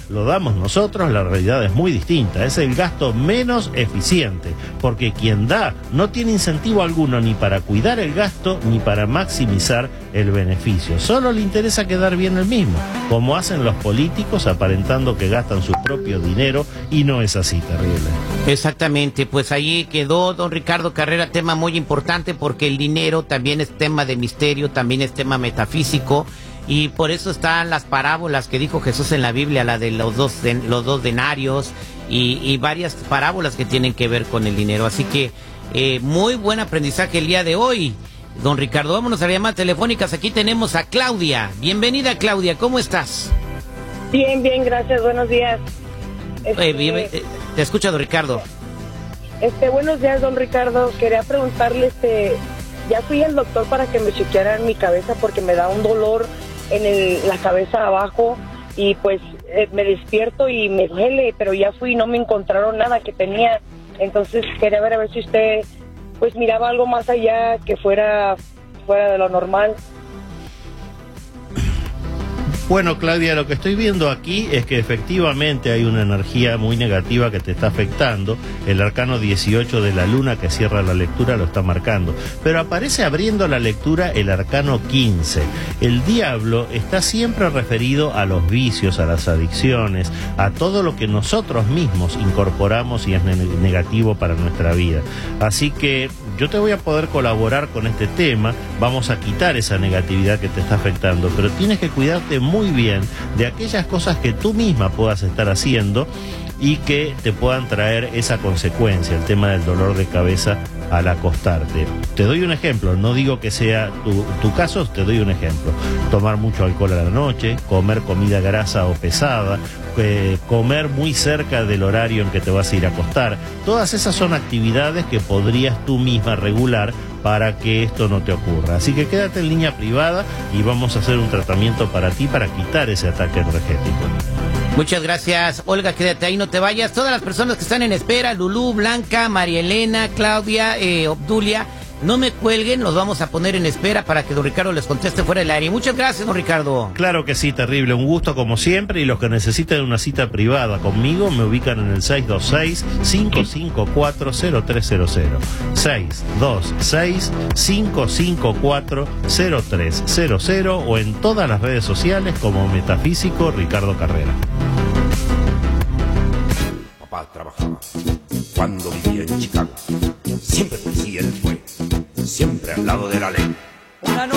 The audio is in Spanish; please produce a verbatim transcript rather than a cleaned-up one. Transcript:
lo damos nosotros, la realidad es muy distinta. Es el gasto menos eficiente, porque quien da no tiene incentivo alguno ni para cuidar el gasto ni para maximizar el beneficio. Solo le interesa quedar bien el mismo, como hacen los políticos aparentando que gastan su propio dinero, y no es así, terrible. Exactamente, pues ahí quedó don Ricardo Carrera, tema muy importante porque el dinero también es tema de misterio, también es tema metafísico, y por eso están las parábolas que dijo Jesús en la Biblia, la de los dos, de, los dos denarios y, y varias parábolas que tienen que ver con el dinero. Así que eh, muy buen aprendizaje el día de hoy, don Ricardo. Vámonos a las llamadas telefónicas. Aquí tenemos a Claudia. Bienvenida, Claudia, ¿cómo estás? Bien, bien, gracias, buenos días. Este, Eh, bien, eh, te escucha, don Ricardo. Este, buenos días, don Ricardo. Quería preguntarle, este, ya fui al doctor para que me chequearan mi cabeza porque me da un dolor en el, la cabeza abajo, y pues eh, me despierto y me duele, pero ya fui y no me encontraron nada que tenía. Entonces quería ver a ver si usted pues miraba algo más allá que fuera fuera de lo normal. Bueno, Claudia, lo que estoy viendo aquí es que efectivamente hay una energía muy negativa que te está afectando. El arcano dieciocho de la luna que cierra la lectura lo está marcando. Pero aparece abriendo la lectura el arcano quince. El diablo está siempre referido a los vicios, a las adicciones, a todo lo que nosotros mismos incorporamos y es negativo para nuestra vida. Así que yo te voy a poder colaborar con este tema. Vamos a quitar esa negatividad que te está afectando, pero tienes que cuidarte muy muy bien de aquellas cosas que tú misma puedas estar haciendo y que te puedan traer esa consecuencia, el tema del dolor de cabeza al acostarte. Te doy un ejemplo, no digo que sea tu, tu caso, te doy un ejemplo. Tomar mucho alcohol a la noche, comer comida grasa o pesada, eh, comer muy cerca del horario en que te vas a ir a acostar. Todas esas son actividades que podrías tú misma regular para que esto no te ocurra. Así que quédate en línea privada y vamos a hacer un tratamiento para ti para quitar ese ataque energético. Muchas gracias, Olga, quédate ahí, no te vayas. Todas las personas que están en espera, Lulú, Blanca, María Elena, Claudia, eh, Obdulia, no me cuelguen, los vamos a poner en espera para que don Ricardo les conteste fuera del aire. Muchas gracias, don Ricardo. Claro que sí, terrible, un gusto como siempre, y los que necesiten una cita privada conmigo me ubican en el seis dos seis, cinco cinco cuatro, cero tres cero cero. seis dos seis, cinco cinco cuatro, cero tres cero cero o en todas las redes sociales como Metafísico Ricardo Carrera. Papá trabajaba cuando vivía en Chicago. Siempre policía él fue, siempre al lado de la ley. Una noche